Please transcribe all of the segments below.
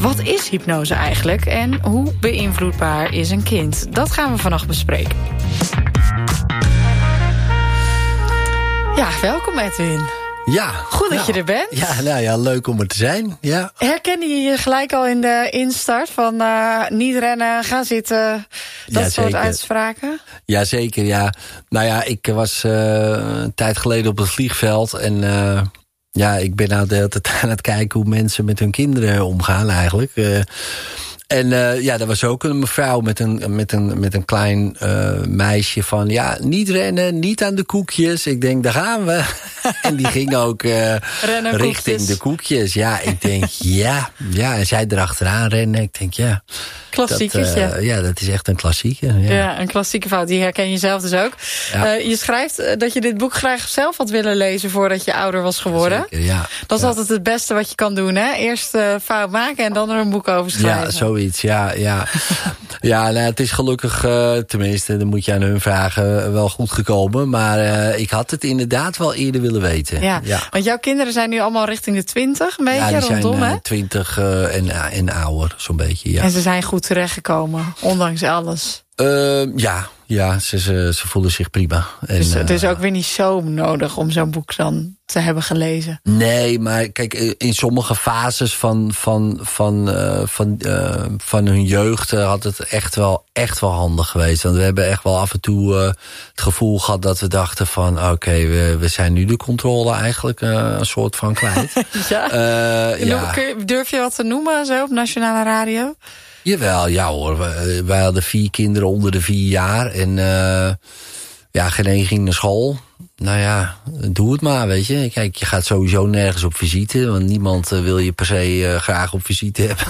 Wat is hypnose eigenlijk en hoe beïnvloedbaar is een kind? Dat gaan we vannacht bespreken. Ja, welkom Edwin. Ja. Goed dat je er bent. Ja, nou ja, leuk om er te zijn. Ja. Herkende je je gelijk al in de instart van niet rennen, gaan zitten, dat soort uitspraken? Jazeker, ja. Nou ja, ik was een tijd geleden op het vliegveld en ik ben nou de hele tijd aan het kijken hoe mensen met hun kinderen omgaan eigenlijk. En er was ook een mevrouw met een klein meisje van... ja, niet rennen, niet aan de koekjes. Ik denk, daar gaan we. En die ging ook richting koekjes. De koekjes. Ja, ik denk, ja. En zij erachteraan rennen. Ik denk, ja. Klassieketje. Ja, dat is echt een klassieker. Ja, een klassieke fout. Die herken je zelf dus ook. Ja. Je schrijft dat je dit boek graag zelf had willen lezen... voordat je ouder was geworden. Zeker, ja. Dat is altijd het beste wat je kan doen, hè? Eerst fout maken en dan er een boek over schrijven. Ja, zoiets, ja. Ja, nou, het is gelukkig, tenminste, dan moet je aan hun vragen, wel goed gekomen. Maar ik had het inderdaad wel eerder willen weten. Ja. Want jouw kinderen zijn nu allemaal richting de 20, een beetje, ja, die rondom, zijn, hè? 20 en ouder, zo'n beetje, ja. En ze zijn goed terechtgekomen, ondanks alles. Ja, ze voelen zich prima. En, dus er is ook weer niet zo nodig om zo'n boek dan te hebben gelezen. Nee, maar kijk, in sommige fases van hun jeugd had het echt wel handig geweest. Want we hebben echt wel af en toe het gevoel gehad dat we dachten van... oké, we zijn nu de controle eigenlijk een soort van kwijt. Ja. Durf je wat te noemen zo op Nationale Radio? Jawel, ja hoor. Wij hadden 4 kinderen onder de 4 jaar. En geen één ging naar school. Nou ja, doe het maar, weet je. Kijk, je gaat sowieso nergens op visite. Want niemand wil je per se graag op visite hebben.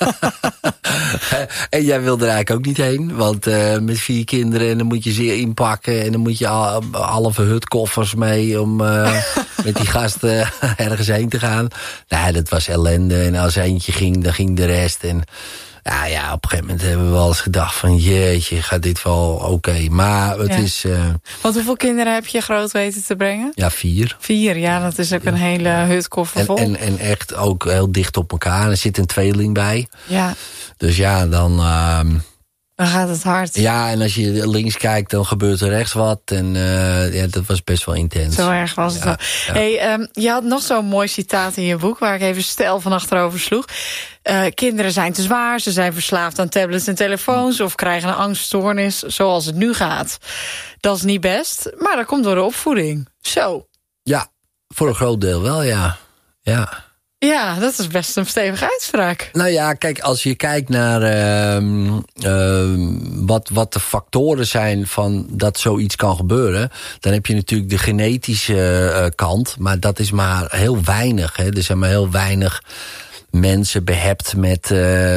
En jij wil er eigenlijk ook niet heen. Want met 4 kinderen, en dan moet je ze inpakken. En dan moet je halve hutkoffers mee om met die gasten ergens heen te gaan. Nou, dat was ellende. En als eentje ging, dan ging de rest. En ja, op een gegeven moment hebben we wel eens gedacht van... jeetje, gaat dit wel oké. Maar het is... Want hoeveel kinderen heb je groot weten te brengen? Ja, 4. 4, ja, dat is ook een hele hutkoffer vol. En echt ook heel dicht op elkaar. Er zit een tweeling bij. Ja. Dus ja, dan gaat het hard. Ja, en als je links kijkt, dan gebeurt er rechts wat. En dat was best wel intens. Zo erg was het wel. Ja. Hey, je had nog zo'n mooi citaat in je boek... waar ik even stijl van achterover sloeg. Kinderen zijn te zwaar, ze zijn verslaafd aan tablets en telefoons... of krijgen een angststoornis zoals het nu gaat. Dat is niet best, maar dat komt door de opvoeding. Zo. Ja, voor een groot deel wel, ja. Ja, dat is best een stevige uitspraak. Nou ja, kijk, als je kijkt naar wat de factoren zijn van dat zoiets kan gebeuren... dan heb je natuurlijk de genetische kant, maar dat is maar heel weinig. Hè. Er zijn maar heel weinig mensen behept met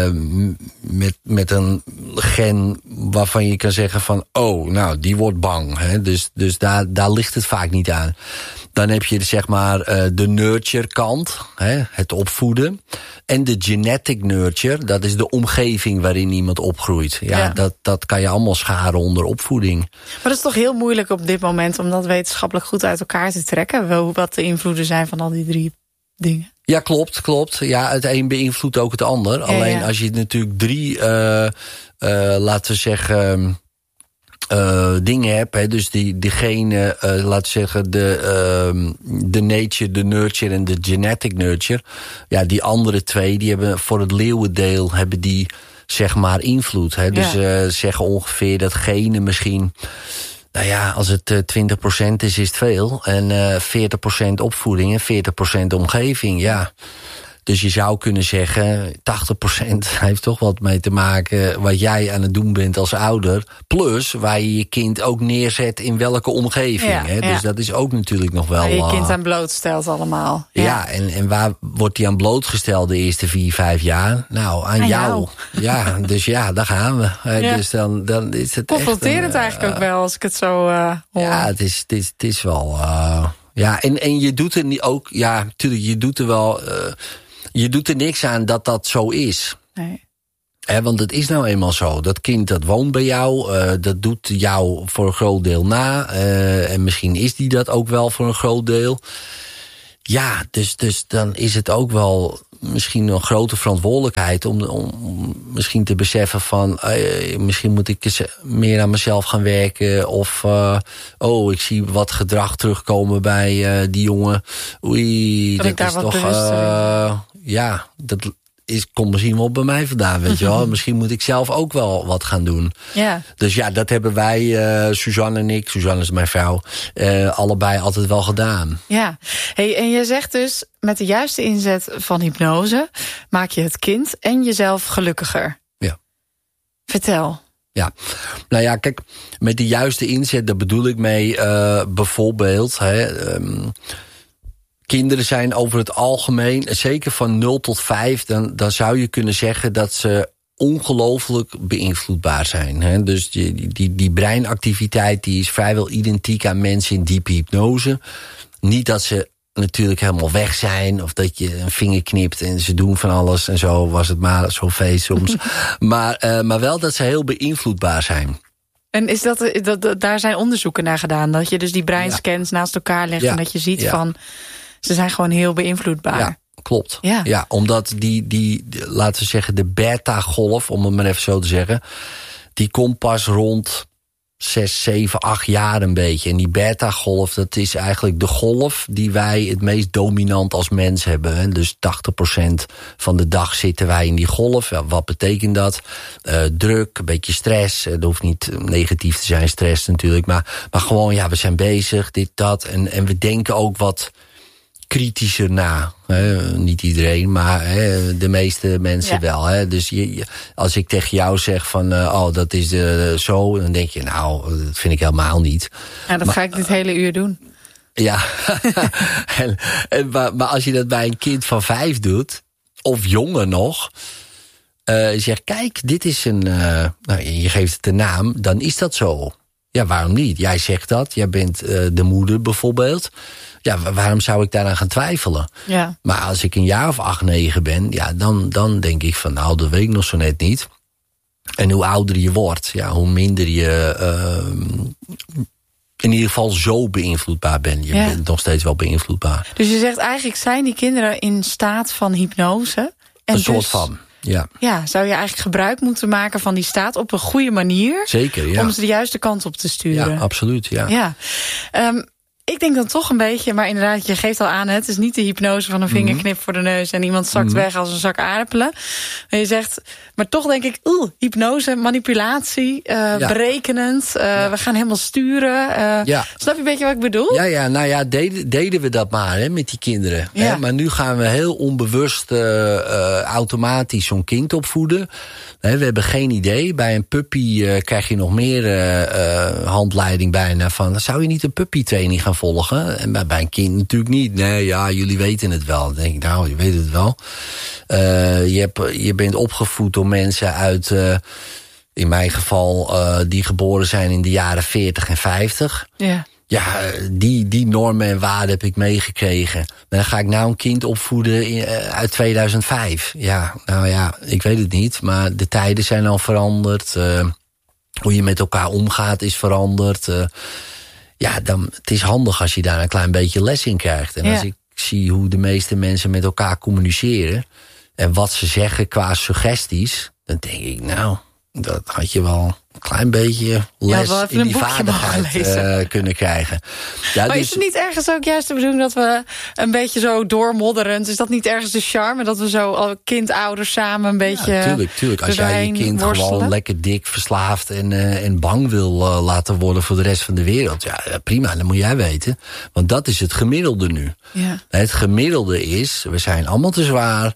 een gen waarvan je kan zeggen van... oh, nou, die wordt bang. Hè. Dus daar ligt het vaak niet aan. Dan heb je zeg maar de nurture kant, hè, het opvoeden. En de genetic nurture, dat is de omgeving waarin iemand opgroeit. Ja. Dat kan je allemaal scharen onder opvoeding. Maar dat is toch heel moeilijk op dit moment... om dat wetenschappelijk goed uit elkaar te trekken? Wat de invloeden zijn van al die 3 dingen? Ja, klopt. Ja, het een beïnvloedt ook het ander. Alleen als je natuurlijk 3, laten we zeggen... dingen heb, hè, dus diegene, laten we zeggen, de nature, de nurture en de genetic nurture. Ja, die andere 2, die hebben voor het leeuwendeel hebben die zeg maar invloed. Hè. Dus zeggen ongeveer dat genen misschien, nou ja, als het 20% is het veel. En 40% opvoeding en 40% omgeving, ja. Dus je zou kunnen zeggen, 80% heeft toch wat mee te maken... wat jij aan het doen bent als ouder. Plus waar je je kind ook neerzet in welke omgeving. Ja, hè? Dus dat is ook natuurlijk nog wel... Waar je kind aan blootstelt allemaal. Ja, en waar wordt hij aan blootgesteld de eerste 4-5 jaar? Nou, aan jou. Ja, dus ja, daar gaan we. Ja. Dus dan is het confronterend eigenlijk ook wel, als ik het zo hoor. Ja, het is wel... ja, en je doet er niet ook... Ja, natuurlijk, je doet er wel... je doet er niks aan dat zo is. Nee. Want het is nou eenmaal zo. Dat kind dat woont bij jou. Dat doet jou voor een groot deel na. En misschien is die dat ook wel voor een groot deel. Ja, dus dan is het ook wel misschien een grote verantwoordelijkheid om misschien te beseffen van misschien moet ik eens meer aan mezelf gaan werken. Of ik zie wat gedrag terugkomen bij die jongen. Oei, dat is toch dat komt misschien wel bij mij vandaan, weet je wel. Misschien moet ik zelf ook wel wat gaan doen. Ja. Dus ja, dat hebben wij, Suzanne en ik, Suzanne is mijn vrouw, allebei altijd wel gedaan. Ja, hey, en je zegt dus, met de juiste inzet van hypnose maak je het kind en jezelf gelukkiger. Ja. Vertel. Ja, nou ja, kijk, met de juiste inzet, daar bedoel ik mee bijvoorbeeld... kinderen zijn over het algemeen, zeker van 0 tot 5... dan zou je kunnen zeggen dat ze ongelooflijk beïnvloedbaar zijn. Hè? Dus die breinactiviteit die is vrijwel identiek aan mensen in diepe hypnose. Niet dat ze natuurlijk helemaal weg zijn, of dat je een vinger knipt en ze doen van alles en zo, was het maar zo'n feest soms. maar wel dat ze heel beïnvloedbaar zijn. En is daar zijn onderzoeken naar gedaan, dat je dus die breinscans naast elkaar legt en dat je ziet van, ze zijn gewoon heel beïnvloedbaar. Ja, klopt. Ja, omdat die, laten we zeggen, de beta-golf, om het maar even zo te zeggen, die komt pas rond 6, 7, 8 jaar een beetje. En die beta-golf, dat is eigenlijk de golf die wij het meest dominant als mens hebben. Hè? Dus 80% van de dag zitten wij in die golf. Ja, wat betekent dat? Druk, een beetje stress. Dat hoeft niet negatief te zijn, stress natuurlijk. Maar gewoon, ja, we zijn bezig, dit, dat. En we denken ook wat kritischer na. Niet iedereen, maar de meeste mensen wel. Dus als ik tegen jou zeg van, dat is zo, dan denk je, nou, dat vind ik helemaal niet. Ja, dat ga ik dit hele uur doen. Ja, maar als je dat bij een kind van 5 doet, of jonger nog, zegt, kijk, dit is je geeft het een naam, dan is dat zo. Ja, waarom niet? Jij zegt dat, jij bent de moeder bijvoorbeeld. Ja, waarom zou ik daaraan gaan twijfelen? Ja. Maar als ik een jaar of 8, 9 ben, ja, dan denk ik van, nou, dat weet ik nog zo net niet. En hoe ouder je wordt, ja, hoe minder je in ieder geval zo beïnvloedbaar bent. Je bent nog steeds wel beïnvloedbaar. Dus je zegt eigenlijk, zijn die kinderen in staat van hypnose? En een soort van. Ja. Ja, zou je eigenlijk gebruik moeten maken van die staat op een goede manier? Zeker, ja. Om ze de juiste kant op te sturen. Ja, absoluut, ja. Ik denk dan toch een beetje, maar inderdaad, je geeft al aan, het is niet de hypnose van een vingerknip voor de neus en iemand zakt weg als een zak aardappelen. En je zegt, maar toch denk ik, hypnose, manipulatie, berekenend, we gaan helemaal sturen. Snap je een beetje wat ik bedoel? Ja, nou ja, deden we dat maar met die kinderen. Ja. Hè? Maar nu gaan we heel onbewust automatisch zo'n kind opvoeden. We hebben geen idee. Bij een puppy krijg je nog meer handleiding bijna van, zou je niet een puppytraining gaan volgen? En bij een kind natuurlijk niet. Nee, ja, jullie weten het wel. Dan denk ik, nou, je weet het wel. Je bent opgevoed door mensen uit, in mijn geval, die geboren zijn in de jaren 40 en 50. Ja. Ja, die normen en waarden heb ik meegekregen. Dan ga ik nou een kind opvoeden uit 2005. Ja, nou ja, ik weet het niet. Maar de tijden zijn al veranderd. Hoe je met elkaar omgaat is veranderd. Het is handig als je daar een klein beetje les in krijgt. En als ik zie hoe de meeste mensen met elkaar communiceren en wat ze zeggen qua suggesties, dan denk ik, nou, dat had je wel een klein beetje les in die vaardigheid kunnen krijgen. Ja, maar is het niet ergens ook juist de bedoeling dat we een beetje zo doormodderend, is dat niet ergens de charme, dat we zo al kind-ouders samen een beetje... Ja, tuurlijk. Als jij je kind gewoon lekker dik, verslaafd en bang wil laten worden voor de rest van de wereld, ja, prima, dat moet jij weten. Want dat is het gemiddelde nu. Ja. Het gemiddelde is, we zijn allemaal te zwaar.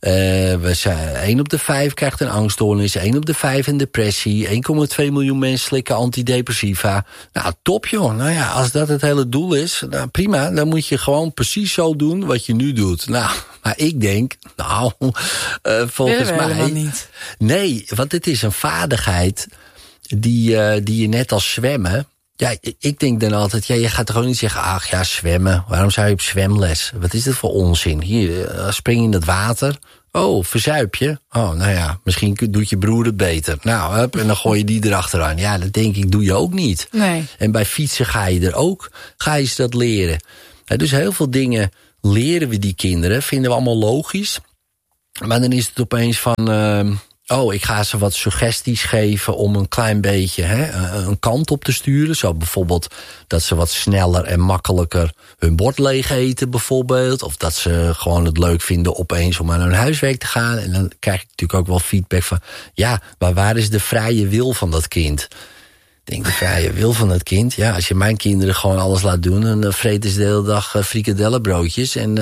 1 op de 5 krijgt een angststoornis, 1 op de 5 een depressie, 1,2 miljoen mensen slikken antidepressiva. Nou, top joh. Nou ja, als dat het hele doel is, nou prima, dan moet je gewoon precies zo doen wat je nu doet. Nou, maar ik denk, volgens mij niet. Nee, want het is een vaardigheid die je net als zwemmen. Ja, ik denk dan altijd, je gaat gewoon niet zeggen, ach ja, zwemmen. Waarom zou je op zwemles? Wat is dat voor onzin? Hier, spring je in het water. Oh, verzuip je? Oh, nou ja, misschien doet je broer het beter. Nou, hup, en dan gooi je die erachteraan. Ja, dat denk ik, doe je ook niet. Nee. En bij fietsen ga je ze dat leren. Dus heel veel dingen leren we die kinderen, vinden we allemaal logisch. Maar dan is het opeens van... ik ga ze wat suggesties geven om een klein beetje een kant op te sturen. Zo bijvoorbeeld dat ze wat sneller en makkelijker hun bord leeg eten bijvoorbeeld. Of dat ze gewoon het leuk vinden opeens om aan hun huiswerk te gaan. En dan krijg ik natuurlijk ook wel feedback van... ja, maar waar is de vrije wil van dat kind? Ik denk, de vrije wil van het kind... ja, als je mijn kinderen gewoon alles laat doen... dan vreten ze de hele dag frikadellenbroodjes en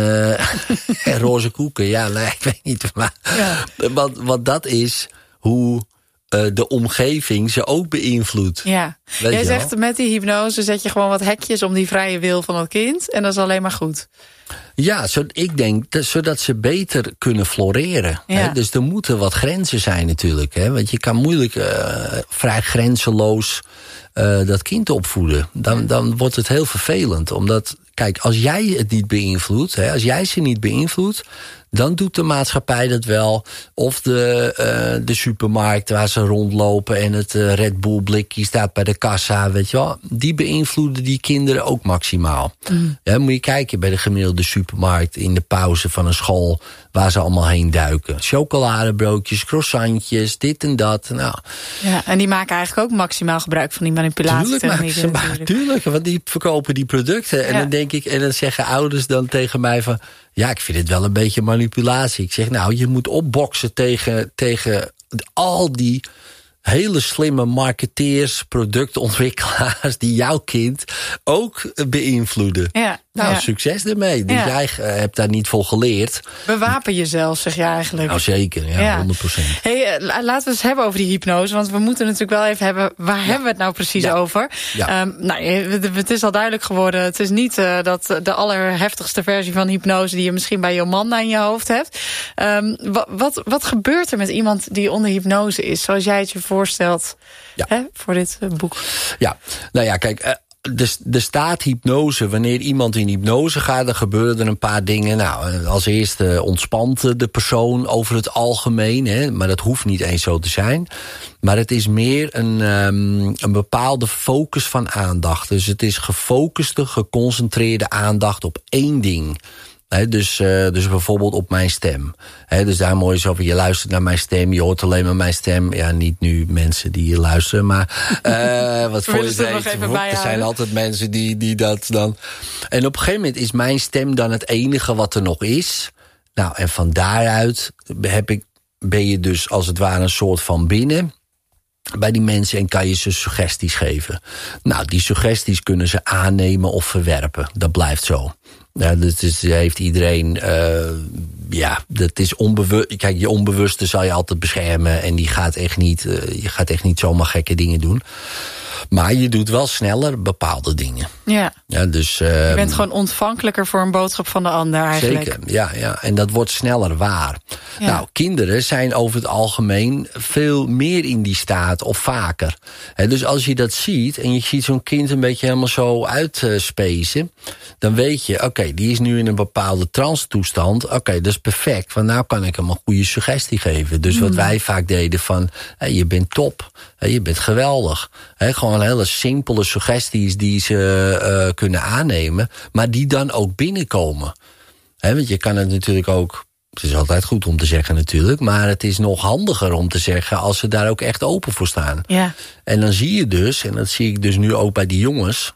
roze koeken. Ja, nee, ik weet niet. Maar wat dat is hoe de omgeving ze ook beïnvloedt. Ja, jij zegt met die hypnose zet je gewoon wat hekjes... om die vrije wil van het kind en dat is alleen maar goed. Ja, ik denk zodat ze beter kunnen floreren. Ja. Hè? Dus er moeten wat grenzen zijn natuurlijk. Hè? Want je kan moeilijk vrij grenzeloos dat kind opvoeden. Dan wordt het heel vervelend. Omdat, kijk, als jij het niet beïnvloedt... als jij ze niet beïnvloedt... dan doet de maatschappij dat wel. Of de supermarkt waar ze rondlopen... en het Red Bull blikje staat bij de kassa, weet je wel. Die beïnvloeden die kinderen ook maximaal. Ja, moet je kijken bij de gemiddelde supermarkt... in de pauze van een school waar ze allemaal heen duiken. Chocoladebroodjes, croissantjes, dit en dat. Nou. Ja, en die maken eigenlijk ook maximaal gebruik van die manipulatietechnieken. Tuurlijk, want die verkopen die producten. En dan denk ik, en dan zeggen ouders dan tegen mij van... ja, ik vind het wel een beetje manipulatie. Ik zeg, nou, je moet opboksen tegen al die hele slimme marketeers, productontwikkelaars... die jouw kind ook beïnvloeden. Ja, nou, succes ermee. Dus jij hebt daar niet voor geleerd. Bewapen jezelf, zeg je eigenlijk. Nou, zeker, ja. 100%. Hey, laten we het hebben over die hypnose. Want we moeten natuurlijk wel even hebben... waar hebben we het nou precies over? Ja. Het is al duidelijk geworden... het is niet de allerheftigste versie van hypnose... die je misschien bij Jomanda in je hoofd hebt. Wat gebeurt er met iemand die onder hypnose is? Zoals jij het je voorstelt voor dit boek. Ja, nou ja, kijk... Er staat hypnose. Wanneer iemand in hypnose gaat, dan gebeuren er een paar dingen. Nou, als eerste ontspant de persoon over het algemeen. Hè, maar dat hoeft niet eens zo te zijn. Maar het is meer een bepaalde focus van aandacht. Dus het is gefocuste, geconcentreerde aandacht op één ding. Dus bijvoorbeeld op mijn stem. Dus daar mooi zo van, je luistert naar mijn stem, je hoort alleen maar mijn stem. Ja, niet nu mensen die hier luisteren, maar wat voor je weet, er zijn altijd mensen die dat dan... En op een gegeven moment is mijn stem dan het enige wat er nog is. Nou, en van daaruit ben je dus als het ware een soort van binnen... bij die mensen en kan je ze suggesties geven. Nou, die suggesties kunnen ze aannemen of verwerpen. Dat blijft zo. Ja, dus heeft iedereen... dat is onbewust. Kijk, je onbewuste zal je altijd beschermen... en die gaat echt niet, je gaat echt niet zomaar gekke dingen doen. Maar je doet wel sneller bepaalde dingen. Ja, dus, je bent gewoon ontvankelijker voor een boodschap van de ander eigenlijk. Zeker, ja. En dat wordt sneller waar. Ja. Nou, kinderen zijn over het algemeen veel meer in die staat of vaker. Dus als je dat ziet en je ziet zo'n kind een beetje helemaal zo uitspacen... dan weet je, oké, die is nu in een bepaalde trance-toestand. Oké, dat is perfect, want nou kan ik hem een goede suggestie geven. Dus wat wij vaak deden van, je bent top, je bent geweldig. Gewoon hele simpele suggesties die ze kunnen aannemen... maar die dan ook binnenkomen. Want je kan het natuurlijk ook... Het is altijd goed om te zeggen natuurlijk... maar het is nog handiger om te zeggen... als ze daar ook echt open voor staan. Ja. En dan zie je dus, en dat zie ik dus nu ook bij die jongens...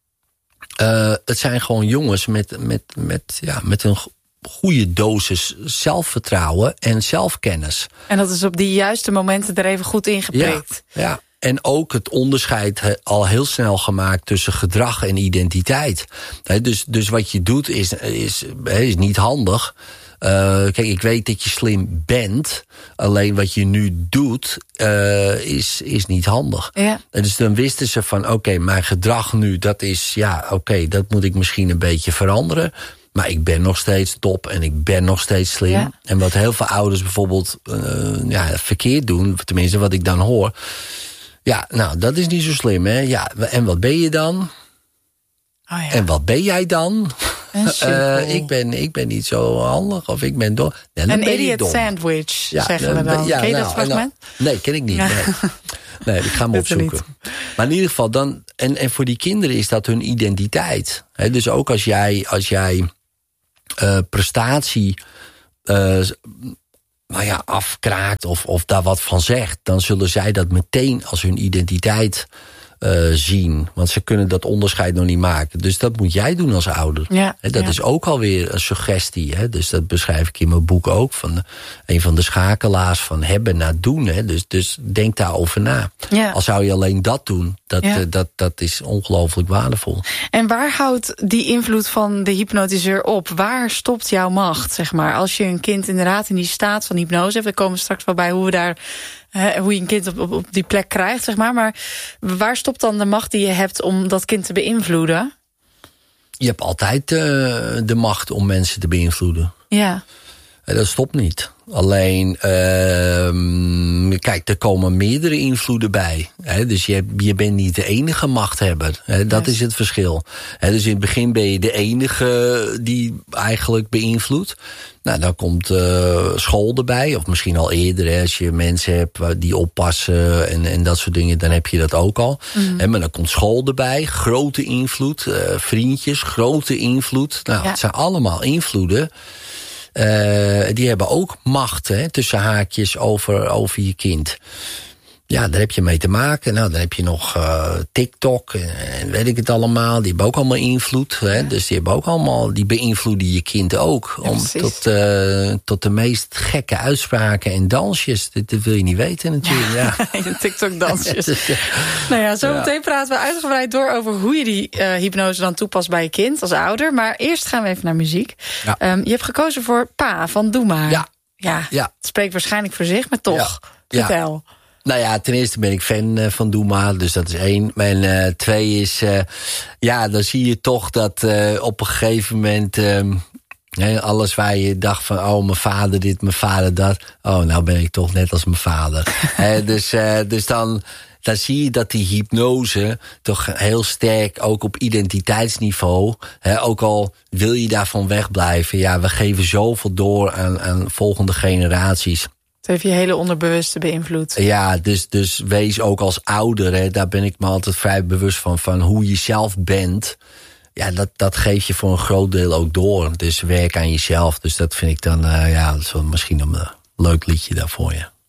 het zijn gewoon jongens met een goede dosis zelfvertrouwen en zelfkennis. En dat is op die juiste momenten er even goed ingeprikt. Ja. En ook het onderscheid al heel snel gemaakt tussen gedrag en identiteit. Dus wat je doet is niet handig. Kijk, ik weet dat je slim bent. Alleen wat je nu doet is niet handig. Ja. En dus dan wisten ze van oké, mijn gedrag nu, dat is dat moet ik misschien een beetje veranderen. Maar ik ben nog steeds top en ik ben nog steeds slim. Ja. En wat heel veel ouders bijvoorbeeld verkeerd doen, tenminste wat ik dan hoor. Ja, nou, dat is niet zo slim, hè. Ja, en wat ben je dan? Oh ja. En wat ben jij dan? Ik ben niet zo handig of ik ben dom. Nee, een idiot sandwich, zeggen we dan. Ken je dat fragment? Nee, ken ik niet. Ja. Nee, ik ga hem opzoeken. Maar in ieder geval, dan en voor die kinderen is dat hun identiteit. Dus ook als jij prestatie afkraakt of daar wat van zegt, dan zullen zij dat meteen als hun identiteit zien. Want ze kunnen dat onderscheid nog niet maken. Dus dat moet jij doen als ouder. Ja, dat is ook alweer een suggestie. Hè? Dus dat beschrijf ik in mijn boek ook. Van een van de schakelaars van hebben naar doen. Hè? Dus denk daarover na. Ja. Al zou je alleen dat doen, dat is ongelooflijk waardevol. En waar houdt die invloed van de hypnotiseur op? Waar stopt jouw macht, zeg maar? Als je een kind inderdaad in die staat van hypnose hebt, we komen straks wel bij hoe je een kind op die plek krijgt, zeg maar. Maar waar stopt dan de macht die je hebt om dat kind te beïnvloeden? Je hebt altijd de macht om mensen te beïnvloeden. Ja. Dat stopt niet. Alleen, kijk, er komen meerdere invloeden bij. Hè? Dus je bent niet de enige machthebber. Hè? Dat is het verschil. Hè? Dus in het begin ben je de enige die eigenlijk beïnvloedt. Nou, dan komt school erbij. Of misschien al eerder, hè? Als je mensen hebt die oppassen en dat soort dingen, dan heb je dat ook al. Hè? Maar dan komt school erbij. Grote invloed. Vriendjes, grote invloed. Nou, het zijn allemaal invloeden. Die hebben ook macht, hè, tussen haakjes over je kind. Ja, daar heb je mee te maken. Nou, dan heb je nog TikTok en weet ik het allemaal. Die hebben ook allemaal invloed. Hè? Ja. Dus die beïnvloeden je kind ook. Ja, tot de meest gekke uitspraken en dansjes. Dat wil je niet weten natuurlijk. Ja. De TikTok-dansjes. Nou ja, zometeen praten we uitgebreid door over hoe je die hypnose dan toepast bij je kind als ouder. Maar eerst gaan we even naar muziek. Ja. Je hebt gekozen voor Pa van Doe Maar. Ja. Het spreekt waarschijnlijk voor zich, maar toch. Vertel. Ja. Nou ja, ten eerste ben ik fan van Doe Maar, dus dat is 1. En 2 is, dan zie je toch dat op een gegeven moment alles waar je dacht van, oh, mijn vader dit, mijn vader dat. Oh, nou ben ik toch net als mijn vader. Dus dan zie je dat die hypnose toch heel sterk, ook op identiteitsniveau, ook al wil je daarvan wegblijven, we geven zoveel door aan volgende generaties. Het heeft je hele onderbewuste beïnvloed. Ja, dus wees ook als ouder, daar ben ik me altijd vrij bewust van hoe je zelf bent. Ja, dat geef je voor een groot deel ook door. Dus werk aan jezelf. Dus dat vind ik dan, dat is wel misschien een leuk liedje daarvoor, ja.